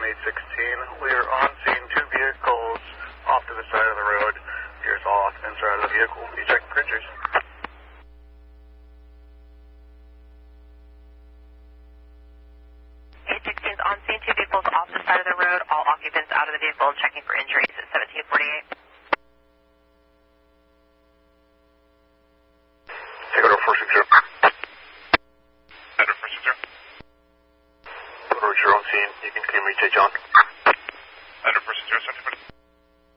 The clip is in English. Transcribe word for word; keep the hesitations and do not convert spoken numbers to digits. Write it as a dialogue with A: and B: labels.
A: eight sixteen. We are on scene, two vehicles off to the side of the road. Gears off, inside of the vehicle. You check pictures.
B: eight sixteen is on scene, two vehicles off the side of the road. All occupants out of the vehicle, checking for injuries at seventeen forty-eight.
A: Take order four six zero. Order four six zero. Order, you're on scene. You can clear me, J. John.